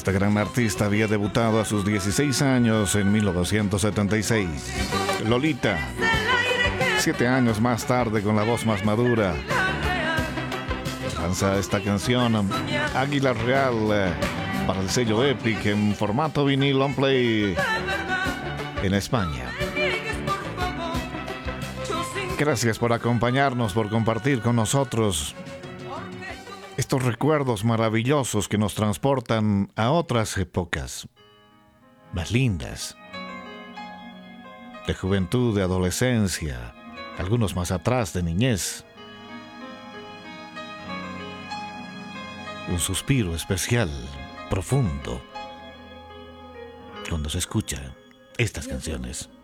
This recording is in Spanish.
Esta gran artista había debutado a sus 16 años en 1976. Lolita, 7 años más tarde, con la voz más madura, lanza esta canción, Águila Real, para el sello Epic en formato vinil long play en España. Gracias por acompañarnos, por compartir con nosotros estos recuerdos maravillosos que nos transportan a otras épocas más lindas, de juventud, de adolescencia, algunos más atrás, de niñez. Un suspiro especial, profundo, cuando se escucha estas canciones.